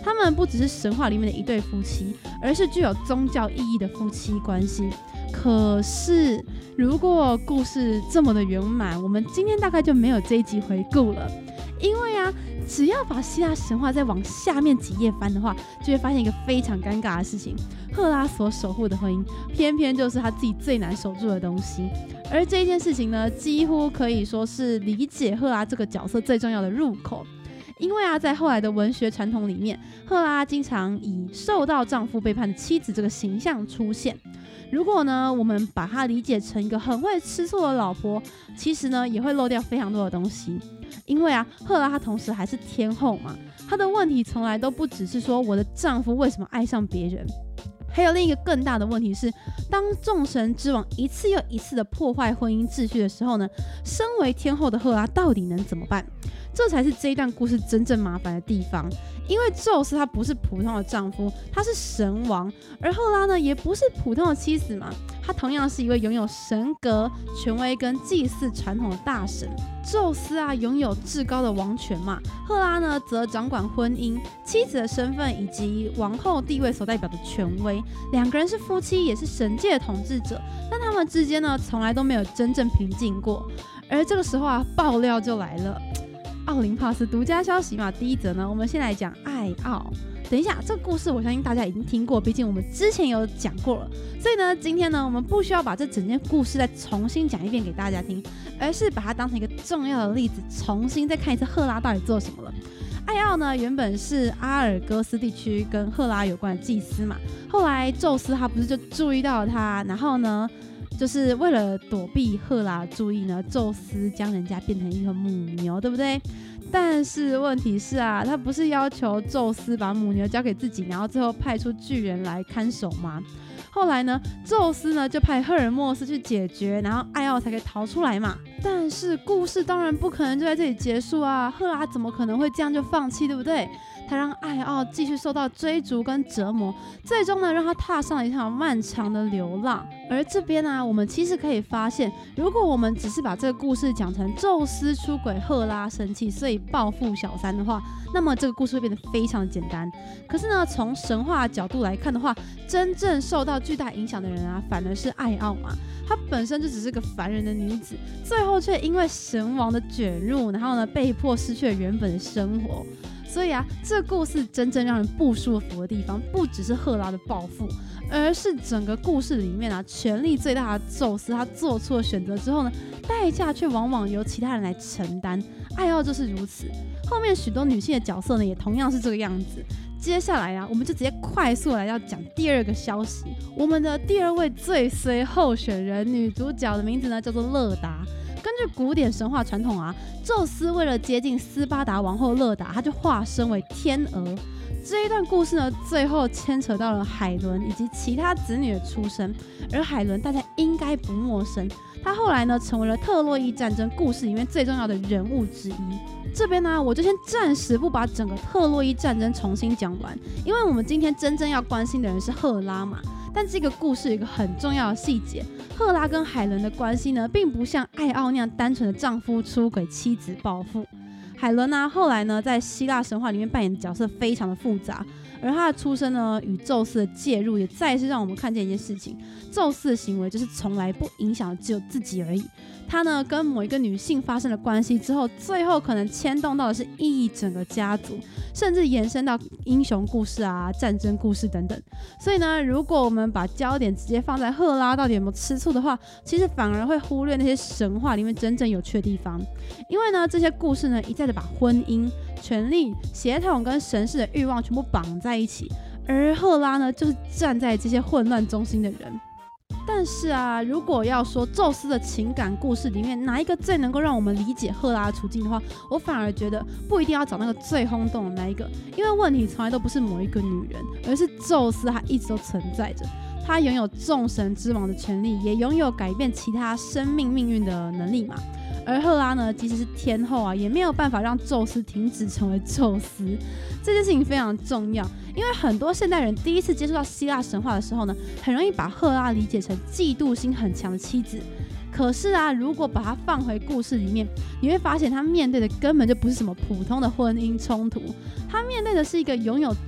他们不只是神话里面的一对夫妻，而是具有宗教意义的夫妻关系。可是如果故事这么的圆满，我们今天大概就没有这一集回顾了。因为啊，只要把希腊神话再往下面几页翻的话，就会发现一个非常尴尬的事情：赫拉所守护的婚姻，偏偏就是他自己最难守住的东西。而这一件事情呢，几乎可以说是理解赫拉这个角色最重要的入口。因为啊，在后来的文学传统里面，赫拉经常以受到丈夫背叛的妻子这个形象出现。如果呢，我们把她理解成一个很会吃醋的老婆，其实呢，也会漏掉非常多的东西。因为啊，赫拉她同时还是天后嘛，她的问题从来都不只是说我的丈夫为什么爱上别人，还有另一个更大的问题是，当众神之王一次又一次的破坏婚姻秩序的时候呢，身为天后的赫拉到底能怎么办？这才是这一段故事真正麻烦的地方。因为宙斯他不是普通的丈夫，他是神王，而赫拉呢也不是普通的妻子嘛，她同样是一位拥有神格、权威跟祭祀传统的大神。宙斯啊拥有至高的王权嘛，赫拉呢则掌管婚姻、妻子的身份以及王后地位所代表的权威。两个人是夫妻，也是神界的统治者，但他们之间呢从来都没有真正平静过。而这个时候啊，爆料就来了。奥林帕斯独家消息嘛，第一则呢，我们先来讲爱奥。等一下，这个故事我相信大家已经听过，毕竟我们之前有讲过了。所以呢，今天呢，我们不需要把这整件故事再重新讲一遍给大家听，而是把它当成一个重要的例子，重新再看一次赫拉到底做什么了。爱奥呢，原本是阿尔戈斯地区跟赫拉有关的祭司嘛，后来宙斯他不是就注意到了他，然后呢，就是为了躲避赫拉注意呢，宙斯将人家变成一头母牛，对不对？但是问题是啊，他不是要求宙斯把母牛交给自己，然后最后派出巨人来看守吗？后来呢，宙斯呢就派赫尔墨斯去解决，然后爱奥才可以逃出来嘛。但是故事当然不可能就在这里结束啊，赫拉怎么可能会这样就放弃，对不对？他让爱奥继续受到追逐跟折磨，最终呢让他踏上了一条漫长的流浪。而这边呢，我们其实可以发现，如果我们只是把这个故事讲成宙斯出轨赫拉生气，所以报复小三的话，那么这个故事会变得非常的简单。可是呢，从神话角度来看的话，真正受到巨大影响的人啊，反而是爱奥嘛。她本身就只是个凡人的女子，最后却因为神王的卷入，然后呢被迫失去了原本的生活。所以啊，这个故事真正让人不舒服的地方，不只是赫拉的报复，而是整个故事里面啊，权力最大的宙斯他做出了选择之后呢，代价却往往由其他人来承担。爱奥就是如此，后面许多女性的角色呢，也同样是这个样子。接下来啊，我们就直接快速来要讲第二个消息。我们的第二位最衰候选人女主角的名字呢，叫做勒达。根据古典神话传统啊，宙斯为了接近斯巴达王后勒达，他就化身为天鹅。这一段故事呢，最后牵扯到了海伦以及其他子女的出生。而海伦大家应该不陌生，她后来呢成为了特洛伊战争故事里面最重要的人物之一。这边呢，我就先暂时不把整个特洛伊战争重新讲完，因为我们今天真正要关心的人是赫拉嘛。但这个故事有一个很重要的细节，赫拉跟海伦的关系呢，并不像爱奥那样单纯的丈夫出轨、妻子报复。海伦啊，后来呢，在希腊神话里面扮演的角色非常的复杂，而她的出生呢，与宙斯的介入，也再次让我们看见一件事情：宙斯的行为就是从来不影响只有自己而已。他呢，跟某一个女性发生了关系之后，最后可能牵动到的是一整个家族，甚至延伸到英雄故事啊、战争故事等等。所以呢，如果我们把焦点直接放在赫拉到底有没有吃醋的话，其实反而会忽略那些神话里面真正有趣的地方。因为呢，这些故事呢，一再的把婚姻、权力、血统跟神事的欲望全部绑在一起，而赫拉呢，就是站在这些混乱中心的人。但是啊，如果要说宙斯的情感故事里面哪一个最能够让我们理解赫拉的处境的话，我反而觉得不一定要找那个最轰动的那一个，因为问题从来都不是某一个女人，而是宙斯他一直都存在着，他拥有众神之王的权利，也拥有改变其他生命命运的能力嘛。而赫拉呢，即使是天后啊，也没有办法让宙斯停止成为宙斯。这件事情非常重要，因为很多现代人第一次接触到希腊神话的时候呢，很容易把赫拉理解成嫉妒心很强的妻子。可是啊，如果把它放回故事里面，你会发现他面对的根本就不是什么普通的婚姻冲突，他面对的是一个拥有